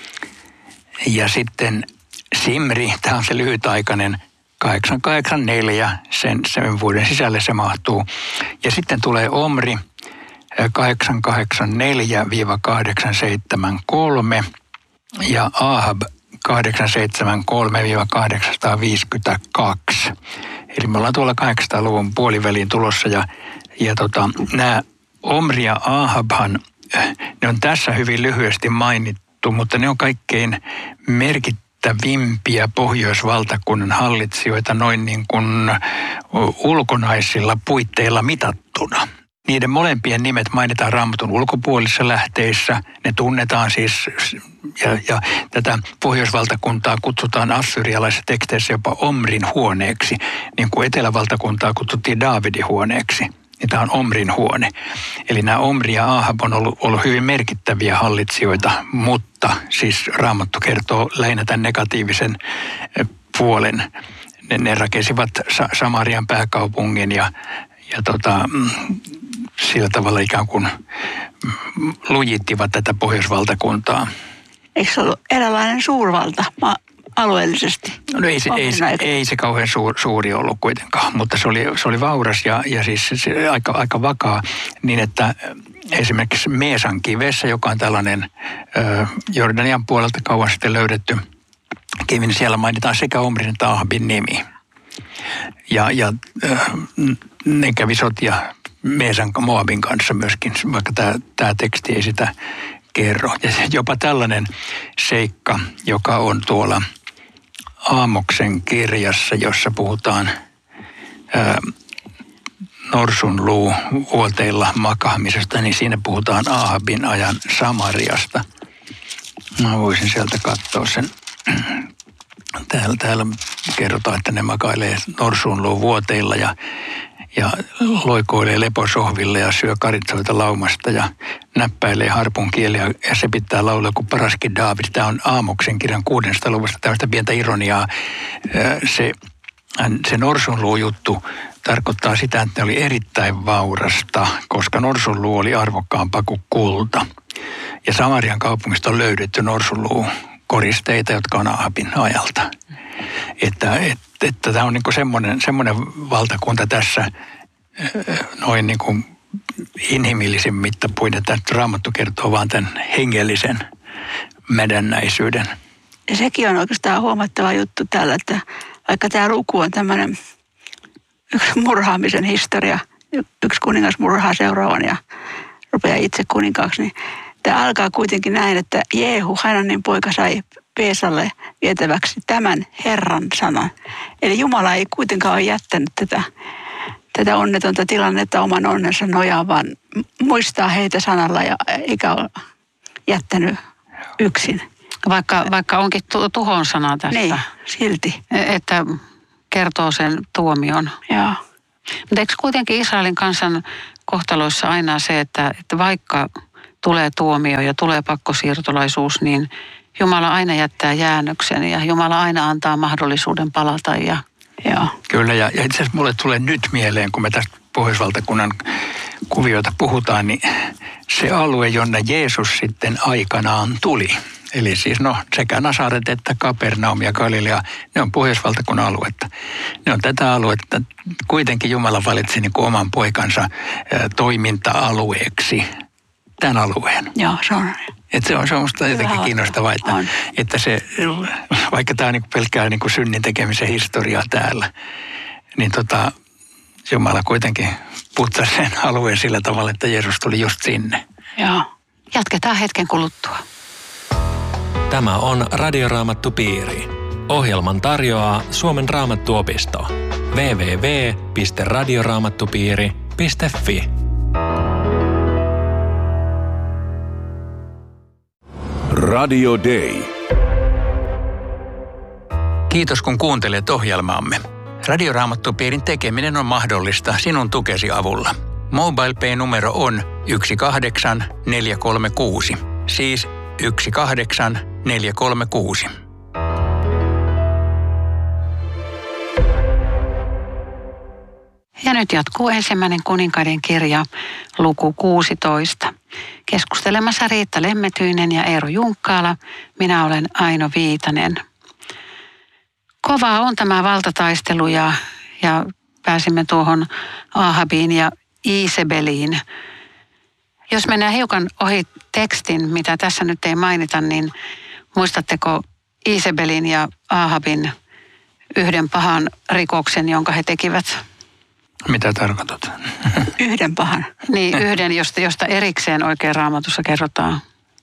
Ja sitten Simri, tämä on se lyhytaikainen, kahdeksansataakahdeksankymmentäneljä, sen, sen vuoden sisälle se mahtuu. Ja sitten tulee Omri, kahdeksansataakahdeksankymmentäneljä kahdeksansataaseitsemänkymmentäkolme ja Ahab kahdeksansataaseitsemänkymmentäkolme kahdeksansataaviisikymmentäkaksi. Eli me ollaan tuolla kahdeksansataaluvun puoliväliin tulossa ja, ja tota, nämä Omri ja Ahabhan, ne on tässä hyvin lyhyesti mainittu, mutta ne on kaikkein merkittävimpiä pohjoisvaltakunnan hallitsijoita noin niin kuin ulkonaisilla puitteilla mitattuna. Niiden molempien nimet mainitaan Raamatun ulkopuolisissa lähteissä. Ne tunnetaan siis, ja, ja tätä pohjoisvaltakuntaa kutsutaan assyrialaisissa teksteissä jopa Omrin huoneeksi, niin kuin etelävaltakuntaa kutsuttiin Daavidin huoneeksi. Ja tämä on Omrin huone. Eli nämä Omri ja Ahab on ollut, ollut hyvin merkittäviä hallitsijoita, mutta siis Raamattu kertoo lähinnä tämän negatiivisen puolen. Ne, ne rakensivat Samarian pääkaupungin ja, ja tota, sillä tavalla ikään kuin lujittivat tätä pohjoisvaltakuntaa. Eikö se ollut eräänlainen suurvalta ma- alueellisesti? No ei se, ei, ei se kauhean suur, suuri ollut kuitenkaan, mutta se oli, se oli vauras ja, ja siis se aika, aika vakaa niin, että esimerkiksi Meesan kivessä, joka on tällainen ö, Jordanian puolelta kauan sitten löydetty kivi, niin siellä mainitaan sekä Omrin että Ahabin nimi. Ja, ja ö, ne kävi sotia Meesan Moabin kanssa myöskin, vaikka tämä, tämä teksti ei sitä kerro. Ja jopa tällainen seikka, joka on tuolla Aamoksen kirjassa, jossa puhutaan ää, norsunluu vuoteilla makaamisesta, niin siinä puhutaan Ahabin ajan Samariasta. Mä voisin sieltä katsoa sen. Täällä, täällä kerrotaan, että ne makailee norsunluu vuoteilla ja ja loikoilee leposohville ja syö karitsoita laumasta ja näppäilee harpun kieliä ja se pitää laulaa kuin paraskin Daavid. Tämä on Aamoksen kirjan kuudesta luvusta tällaista pientä ironiaa. Se, se norsunluujuttu tarkoittaa sitä, että ne oli erittäin vaurasta, koska norsunluu oli arvokkaampaa kuin kulta. Ja Samarian kaupungista on löydetty norsunluukoristeita, jotka on Ahabin ajalta. Että, että, että tämä on niin kuin semmoinen, semmoinen valtakunta tässä noin niin kuin inhimillisin mittapuin, että Raamattu kertoo vaan tämän hengellisen mädännäisyyden. Ja sekin on oikeastaan huomattava juttu täällä, että vaikka tämä luku on tämmöinen yksi murhaamisen historia, yksi kuningas murhaa seuraavan ja rupeaa itse kuninkaaksi, niin tämä alkaa kuitenkin näin, että Jeehu, Hananin poika, sai Peesalle vietäväksi tämän Herran sanan. Eli Jumala ei kuitenkaan ole jättänyt tätä, tätä onnetonta tilannetta oman onnensa nojaan, vaan muistaa heitä sanalla ja eikä ole jättänyt yksin. Vaikka, vaikka onkin tu- tuhon sana tässä. Niin, silti. Että kertoo sen tuomion. Joo. Mutta eikö kuitenkin Israelin kansan kohtaloissa aina se, että, että vaikka tulee tuomio ja tulee pakkosiirtolaisuus, niin Jumala aina jättää jäännöksen ja Jumala aina antaa mahdollisuuden palata. Ja, ja. Kyllä, ja, ja itse asiassa mulle tulee nyt mieleen, kun me tästä Pohjoisvaltakunnan kuvioita puhutaan, niin se alue, jonne Jeesus sitten aikanaan tuli. Eli siis no sekä Nasaret että Kapernaum ja Galilea, ne on Pohjoisvaltakunnan aluetta. Ne on tätä aluetta. Kuitenkin Jumala valitsi niin kuin oman poikansa ä, toiminta-alueeksi tämän alueen. Joo, se on. Että se on semmoista jotenkin kiinnostavaa, että, että se, vaikka tämä on niin pelkkää niin kuin synnin tekemisen historiaa täällä, niin tota, Jumala kuitenkin putsasi sen alueen sillä tavalla, että Jeesus tuli just sinne. Joo. Jatketaan hetken kuluttua. Tämä on Radioraamattupiiri. Ohjelman tarjoaa Suomen Raamattuopisto. double-u double-u double-u piste radioraamattupiiri piste fi. Radio Day. Kiitos kun kuuntelet ohjelmaamme. Radioraamattupiirin tekeminen on mahdollista sinun tukesi avulla. MobilePay-numero on yksi kahdeksan neljä kolme kuusi, siis yksi kahdeksan neljä kolme kuusi. Ja nyt jatkuu ensimmäinen kuninkaiden kirja, luku kuusitoista. Keskustelemassa Riitta Lemmetyinen ja Eero Junkkaala. Minä olen Aino Viitanen. Kovaa on tämä valtataistelu ja, ja pääsimme tuohon Aahabiin ja Iisebeliin. Jos mennään hiukan ohi tekstin, mitä tässä nyt ei mainita, niin muistatteko Iisebelin ja Aahabin yhden pahan rikoksen, jonka he tekivät? Mitä tarkoitat? Yhden pahan. Niin, yhden, josta, josta erikseen oikein Raamatussa kerrotaan.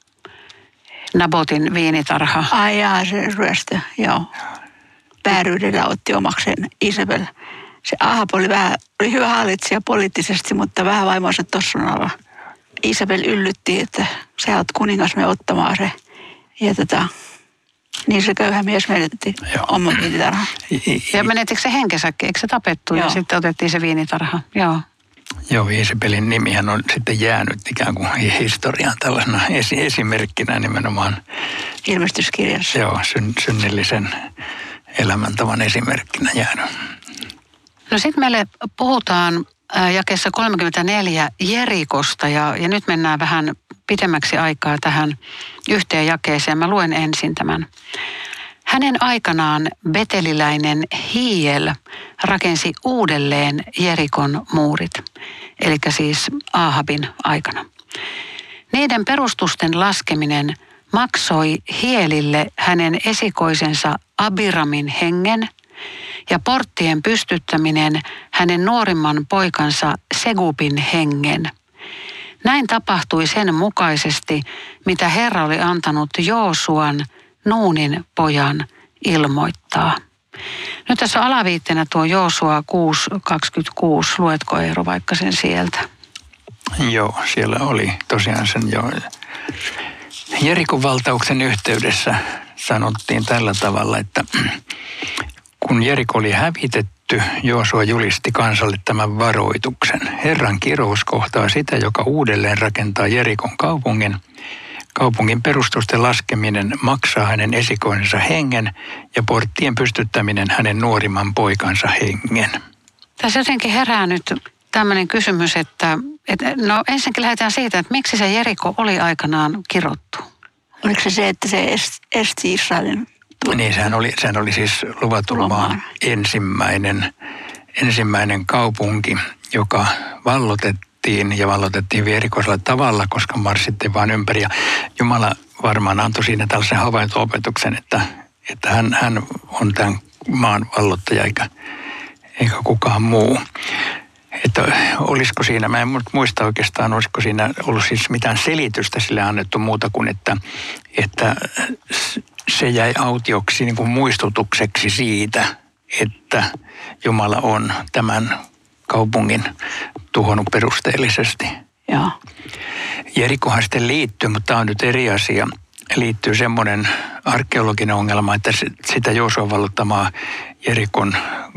Nabotin viinitarha. Ai jaa, se ryöstö, joo. Vääryydellä otti omakseen Isabel. Se Ahab oli, vähän, oli hyvä hallitsija poliittisesti, mutta vähän vaimonsa tossun alla. Isabel yllytti, että sä oot kuningas, me ottamaan se. Ja tota, niin se köyhä mies menetti oman viinitarhan. Ja menetikö se henkensäkin? Eikö se tapettu? Joo. Ja sitten otettiin se viinitarha. Joo. Joo, Iisebelin nimihän on sitten jäänyt ikään kuin historiaan tällaisena esi- esimerkkinä nimenomaan. Ilmestyskirjassa. Joo, syn- synnillisen elämäntavan esimerkkinä jäänyt. No sitten meille puhutaan jakeessa kolmekymmentäneljä Jerikosta ja, ja nyt mennään vähän pidemmäksi aikaa tähän yhteen jakeeseen. Mä luen ensin tämän. Hänen aikanaan beteliläinen Hiiel rakensi uudelleen Jerikon muurit, eli siis Aahabin aikana. Niiden perustusten laskeminen maksoi Hielille hänen esikoisensa Abiramin hengen ja porttien pystyttäminen hänen nuorimman poikansa Segubin hengen. Näin tapahtui sen mukaisesti, mitä Herra oli antanut Joosuan, Nuunin pojan, ilmoittaa. Nyt tässä on alaviitteenä tuo Joosua kuusi kaksikymmentäkuusi. Luetko Eero vaikka sen sieltä? Joo, siellä oli tosiaan sen jo Jerikon valtauksen yhteydessä sanottiin tällä tavalla, että kun Jeriko oli hävitetty, Joosua julisti kansalle tämän varoituksen. Herran kirous kohtaa sitä, joka uudelleen rakentaa Jerikon kaupungin. Kaupungin perustusten laskeminen maksaa hänen esikoisensa hengen ja porttien pystyttäminen hänen nuorimman poikansa hengen. Tässä jotenkin herää nyt tämmöinen kysymys, että, että no ensinnäkin lähdetään siitä, että miksi se Jeriko oli aikanaan kirottu? Oliko se se, että se esti Israelin? Niin, sehän oli, sehän oli siis luvatun maan ensimmäinen, ensimmäinen kaupunki, joka vallotettiin ja vallotettiin erikoisella tavalla, koska marssittiin vaan ympäri. Ja Jumala varmaan antoi siinä tällaisen havainto-opetuksen, että, että hän, hän on tämän maan vallottaja eikä, eikä kukaan muu. että olisiko siinä, mä en muista oikeastaan, olisiko siinä ollut siis mitään selitystä sille annettu muuta kuin, että, että se jäi autioksi niin kuin muistutukseksi siitä, että Jumala on tämän kaupungin tuhonnut perusteellisesti. Joo. Jerikohan sitten liittyy, mutta tämä on nyt eri asia. Liittyy semmoinen arkeologinen ongelma, että sitä Joosuan valloittamaa Jerikon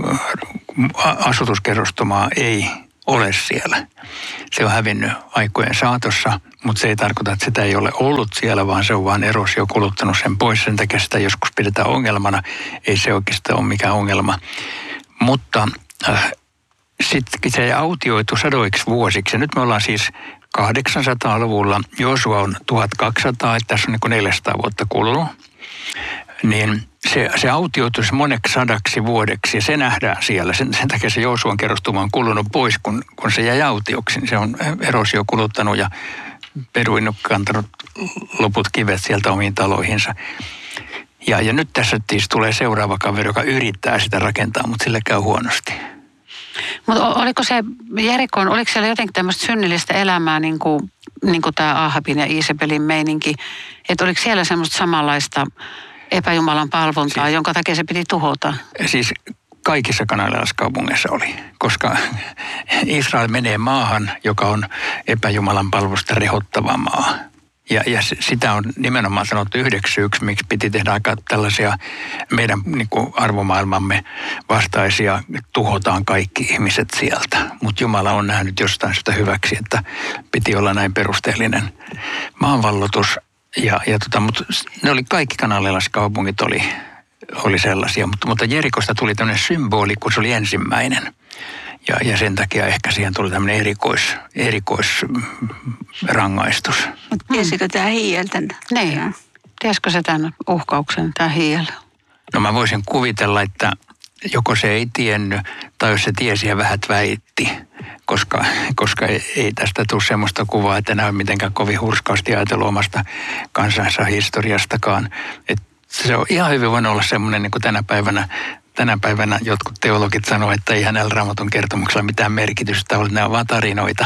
asutuskerrostumaa ei ole siellä. Se on hävinnyt aikojen saatossa, mutta se ei tarkoita, että sitä ei ole ollut siellä, vaan se on vaan erosio kuluttanut sen pois. Sen takia sitä joskus pidetään ongelmana. Ei se oikeastaan ole mikään ongelma. Mutta äh, sitten se autioitu sadoiksi vuosiksi. Ja nyt me ollaan siis kahdeksansataaluvulla, Joosua on tuhatkaksisataa, että tässä on niin kuin neljäsataa vuotta kulunut. Niin se, se autioitu moneksi sadaksi vuodeksi ja se nähdään siellä. Sen, sen takia se Joosuan kerrostuma on kulunut pois, kun, kun se jäi autioksi. Se on erosio kuluttanut ja Beduin kantanut loput kivet sieltä omiin taloihinsa. Ja, ja nyt tässä siis tulee seuraava kaveri, joka yrittää sitä rakentaa, mutta sille käy huonosti. Mutta oliko se Jerikon, oliko siellä jotenkin tämmöistä synnillistä elämää, niin kuin, niin kuin tämä Ahabin ja Iisabelin meininki, että oliko siellä semmoista samanlaista epäjumalan palvontaa, siis, jonka takia se piti tuhota? Siis kaikissa kanaanilaiskaupungeissa oli, koska Israel menee maahan, joka on epäjumalan palvelusta rehottava maa. Ja, ja sitä on nimenomaan sanottu yhdeksi syyksi, miksi piti tehdä aika tällaisia meidän niin kuin arvomaailmamme vastaisia, tuhotaan kaikki ihmiset sieltä. Mutta Jumala on nähnyt jostain sitä hyväksi, että piti olla näin perusteellinen maanvallotus. Ja, ja tota, mutta ne oli kaikki kanaanilaiskaupungit oli, oli sellaisia, mutta, mutta Jerikosta tuli tämmöinen symboli, kun se oli ensimmäinen. Ja, ja sen takia ehkä siihen tuli tämmöinen erikois, erikoisrangaistus. Mutta tiesikö tämä hiieltä? Niin. Tiesikö se tämän uhkauksen, tämä hiiel? No mä voisin kuvitella, että joko se ei tiennyt, tai jos se tiesi ja vähät väitti. Koska, koska ei, ei tästä tule semmoista kuvaa, että näy mitenkään kovin hurskaasti ajatellut omasta kansansa historiastakaan. Et se on ihan hyvin voinut olla semmoinen, niin kuin tänä päivänä, tänä päivänä jotkut teologit sanoo, että ei hänellä Raamatun kertomuksella mitään merkitystä ole, ne on vaan tarinoita.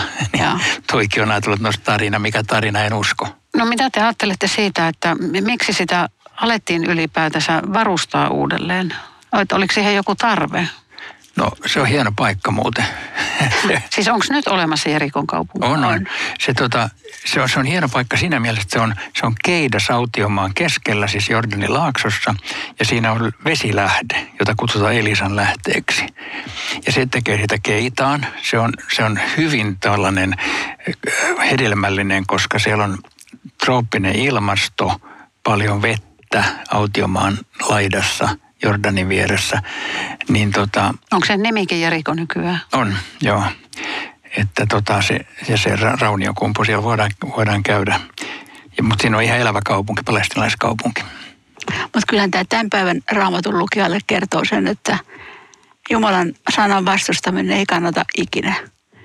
Toikin on ajatellut, että no tarina, mikä tarina, en usko. No mitä te ajattelette siitä, että miksi sitä alettiin ylipäätänsä varustaa uudelleen? Oliko siihen joku tarve? No se on hieno paikka muuten. Siis onko nyt olemassa Jerikon kaupunki? On, on. Se, tota, se, on, se on hieno paikka siinä mielessä, että se on, se on Keidas autiomaan keskellä, siis Jordanin laaksossa. Ja siinä on vesilähde, jota kutsutaan Elisan lähteeksi. Ja se tekee sitä Keitaan. Se on, se on hyvin tällainen hedelmällinen, koska siellä on trooppinen ilmasto, paljon vettä autiomaan laidassa, Jordanin vieressä, niin tota... Onko se nimikin Jeriko nykyään? On, joo. Että tota se, ja se rauniokumpu siellä voidaan, voidaan käydä. Ja, mutta siinä on ihan elävä kaupunki, palestiinalaiskaupunki. Mutta kyllähän tämä tämän päivän Raamatun lukijalle kertoo sen, että Jumalan sanan vastustaminen ei kannata ikinä.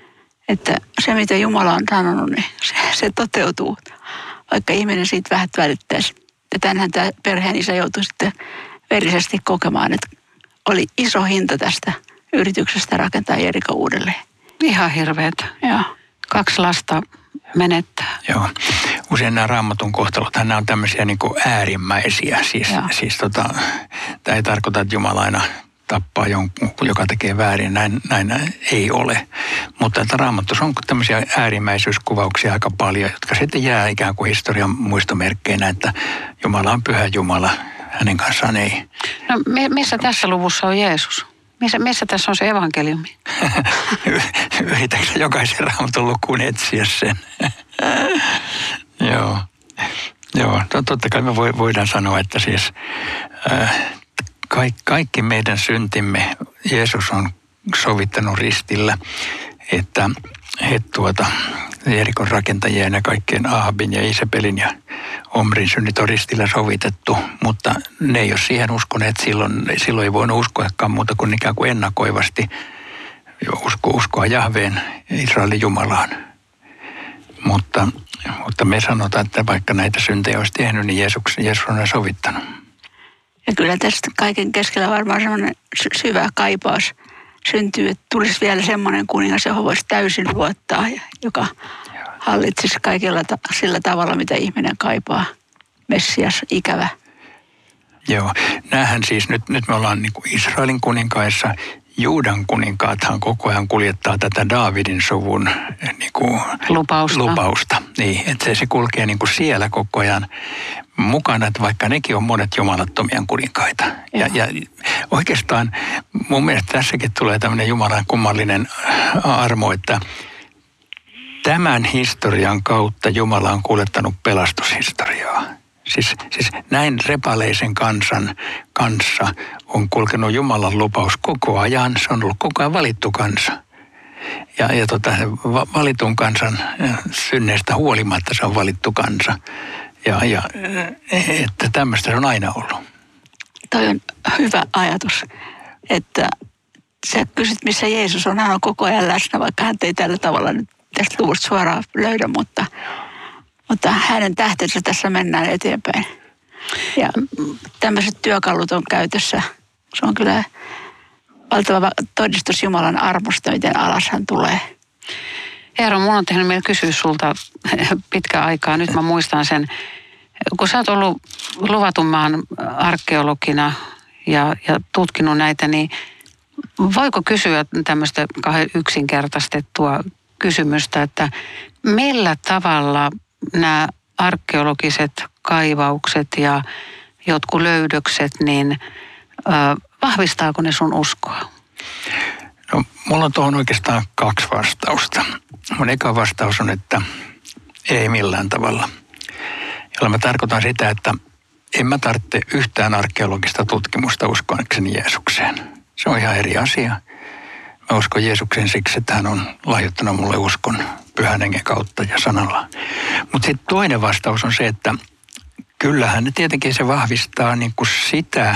Että se, mitä Jumala on sanonut, niin se, se toteutuu, vaikka ihminen siitä vähän välittäisi. Ja tänhän tämä perheen isä joutui sitten verisesti kokemaan, että oli iso hinta tästä yrityksestä rakentaa Jeriko uudelleen. Ihan hirveetä. Joo. Kaksi lasta menettää. Joo. Usein nämä Raamatun kohtalot, nämä on tämmöisiä niin kuin äärimmäisiä. Siis, siis tota, tämä ei tarkoita, että Jumala aina tappaa jonkun, joka tekee väärin. Näin, näin ei ole. Mutta että Raamatussa on tämmöisiä äärimmäisyyskuvauksia aika paljon, jotka sitten jää ikään kuin historian muistomerkkeinä, että Jumala on pyhä Jumala. Hänen kanssaan ei. No missä tässä luvussa on Jeesus? Missä, missä tässä on se evankeliumi? Yritätkö jokaisen Raamatun lukuun etsiä sen? Joo. Joo, totta kai me voidaan sanoa, että siis äh, kaikki, kaikki meidän syntimme Jeesus on sovittanut ristillä, että he tuota, Jerikon rakentajien ja kaikkien Ahabin ja Iisabelin ja Omrin synnit on ristillä sovitettu, mutta ne ei ole siihen uskoneet silloin, silloin ei voinut uskoakaan muuta kuin ikään kuin ennakoivasti usko, uskoa Jahveen, Israelin Jumalaan. Mutta, mutta me sanotaan, että vaikka näitä syntejä olisi tehnyt, niin Jeesus, Jeesus on sovittanut. Ja kyllä tästä kaiken keskellä varmaan semmoinen syvä kaipaus syntyy, että tulisi vielä semmoinen kuningas, johon voisi täysin luottaa, ja joka hallitsisi kaikilla ta- sillä tavalla, mitä ihminen kaipaa. Messias, ikävä. Joo, näähän siis, nyt, nyt me ollaan niin kuin Israelin kuninkaissa. Juudan kuninkaathan koko ajan kuljettaa tätä Daavidin suvun niin kuin lupausta. lupausta. Niin, että se, se kulkee niin kuin siellä koko ajan mukana, että vaikka nekin on monet jumalattomia kuninkaita. Ja, ja oikeastaan mun mielestä tässäkin tulee tämmöinen Jumalan kummallinen armo, että tämän historian kautta Jumala on kuljettanut pelastushistoriaa. Siis, siis näin repaleisen kansan kanssa on kulkenut Jumalan lupaus koko ajan. Se on ollut koko ajan valittu kansa. Ja, ja tota, valitun kansan synneistä huolimatta se on valittu kansa. Ja, ja että tämmöistä se on aina ollut. Toi on hyvä ajatus, että sä kysyt, missä Jeesus on. Hän on koko ajan läsnä, vaikka hän ei tällä tavalla nyt tästä luvusta suoraan löydä, mutta... Mutta hänen tähtensä tässä mennään eteenpäin. Ja tämmöiset työkalut on käytössä. Se on kyllä valtava todistus Jumalan armosta, miten alas hän tulee. Eero, mun on tehnyt meillä kysyä sulta pitkän aikaa. Nyt mä muistan sen, kun sä oot ollut luvatun maan arkeologina ja, ja tutkinut näitä, niin voiko kysyä tämmöistä kahden yksinkertaistettua kysymystä, että millä tavalla nämä arkeologiset kaivaukset ja jotkut löydökset, niin ö, vahvistaako ne sun uskoa? No, mulla on tuohon oikeastaan kaksi vastausta. Mun eka vastaus on, että ei millään tavalla. Jolla mä tarkoitan sitä, että en mä tarvitse yhtään arkeologista tutkimusta uskoakseni Jeesukseen. Se on ihan eri asia. Mä uskon Jeesukseen siksi, että hän on lahjoittanut mulle uskon Pyhän Hengen kautta ja sanalla. Mutta sitten toinen vastaus on se, että kyllähän tietenkin se vahvistaa niin kuin sitä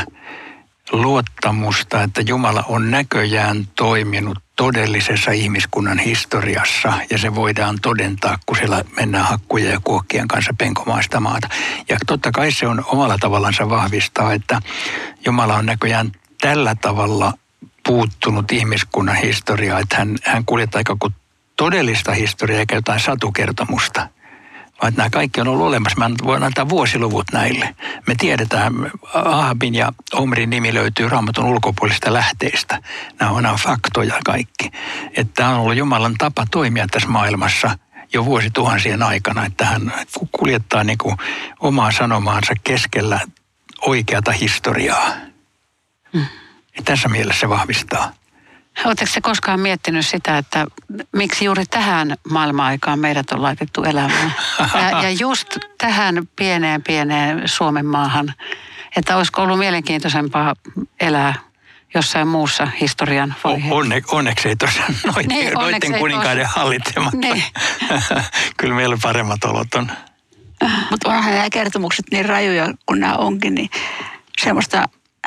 luottamusta, että Jumala on näköjään toiminut todellisessa ihmiskunnan historiassa ja se voidaan todentaa, kun siellä mennään hakkuja ja kuokkien kanssa penkomaan sitä maata. Ja totta kai se on omalla tavallansa vahvistaa, että Jumala on näköjään tällä tavalla puuttunut ihmiskunnan historiaa, että hän, hän kuljettaa aika kuin todellista historiaa eikä jotain satukertomusta. Vaan nämä kaikki on ollut olemassa. Mä voin antaa vuosiluvut näille. Me tiedetään, Ahabin ja Omrin nimi löytyy Raamatun ulkopuolisista lähteistä. Nämä on, nämä on faktoja kaikki. Että tämä on ollut Jumalan tapa toimia tässä maailmassa jo vuosituhansien aikana, että hän kuljettaa niin kuin omaa sanomaansa keskellä oikeata historiaa. Mm. Ja tässä mielessä se vahvistaa. Oletteko se koskaan miettinyt sitä, että miksi juuri tähän maailman-aikaan meidät on laitettu elämään? Ja, ja just tähän pieneen, pieneen Suomen maahan. Että olisiko ollut mielenkiintoisempaa elää jossain muussa historian vaiheessa? Onne, onneksi ei tosiaan noiden, niin, noiden kuninkaiden hallitsematta. Niin. Kyllä meillä paremmat olot on. Mutta onhan nämä kertomukset niin rajuja, kun nämä onkin, niin semmoista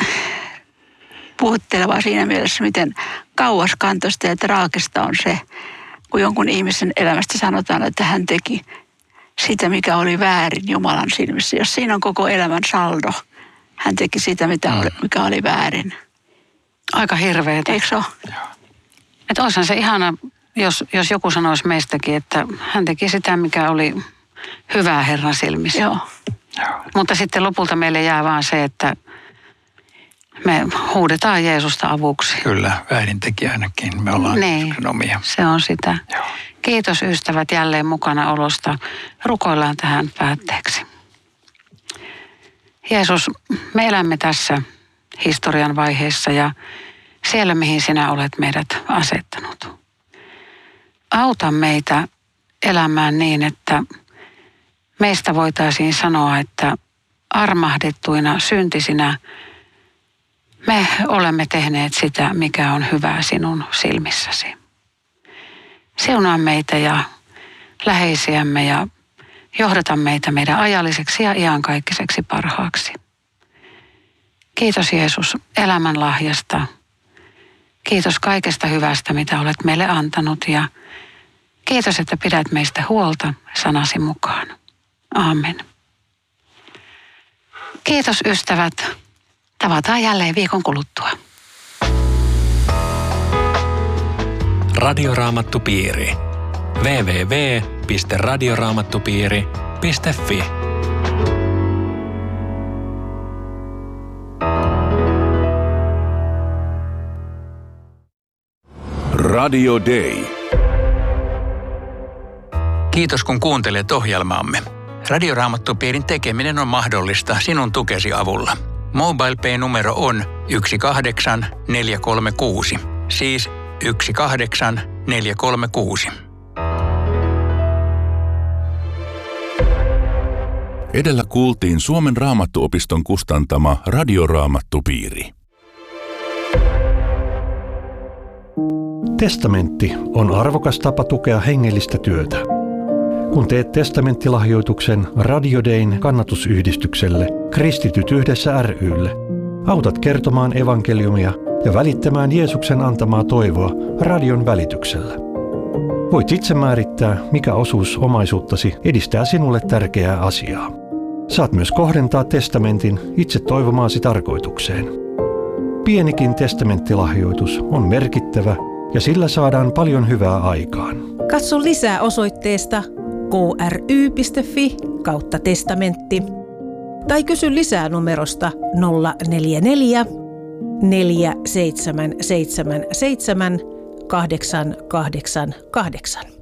puhuttelevaa siinä mielessä, miten kauaskantoista ja traagista on se, kun jonkun ihmisen elämästä sanotaan, että hän teki sitä, mikä oli väärin Jumalan silmissä. Jos siinä on koko elämän saldo, hän teki sitä, mitä oli, mikä oli väärin. Aika hirveetä. Eikö se ole? Että olisihan se ihana, jos, jos joku sanoisi meistäkin, että hän teki sitä, mikä oli hyvää Herran silmissä. Joo. Mutta sitten lopulta meille jää vaan se, että me huudetaan Jeesusta avuksi. Kyllä, väärintekijänäkin me ollaan niin, omia. Se on sitä. Joo. Kiitos ystävät jälleen mukana olosta. Rukoillaan tähän päätteeksi. Jeesus, me elämme tässä historian vaiheessa ja siellä, mihin sinä olet meidät asettanut. Auta meitä elämään niin, että meistä voitaisiin sanoa, että armahdettuina syntisinä me olemme tehneet sitä, mikä on hyvää sinun silmissäsi. Siunaa meitä ja läheisiämme ja johdata meitä meidän ajalliseksi ja iankaikkiseksi parhaaksi. Kiitos Jeesus elämän lahjasta. Kiitos kaikesta hyvästä, mitä olet meille antanut ja kiitos, että pidät meistä huolta sanasi mukaan. Aamen. Kiitos ystävät. Tavataan jälleen viikon kuluttua. Radioraamattupiiri. double-u double-u double-u piste radioraamattupiiri piste fi. Radio Day. Kiitos kun kuuntelet ohjelmaamme. Radioraamattupiirin tekeminen on mahdollista sinun tukesi avulla. MobilePay-numero on yksi kahdeksan neljä kolme kuusi, siis yksi kahdeksan neljä kolme kuusi. Edellä kuultiin Suomen Raamattuopiston kustantama Radioraamattupiiri. Testamentti on arvokas tapa tukea hengellistä työtä. Kun teet testamenttilahjoituksen Radio Dayn kannatusyhdistykselle Kristityt yhdessä ry:lle, autat kertomaan evankeliumia ja välittämään Jeesuksen antamaa toivoa radion välityksellä. Voit itse määrittää, mikä osuus omaisuuttasi edistää sinulle tärkeää asiaa. Saat myös kohdentaa testamentin itse toivomaasi tarkoitukseen. Pienikin testamenttilahjoitus on merkittävä ja sillä saadaan paljon hyvää aikaan. Katso lisää osoitteesta kry.fi kautta testamentti tai kysy lisää numerosta nolla neljä neljä neljä seitsemän seitsemän seitsemän kahdeksan kahdeksan kahdeksan.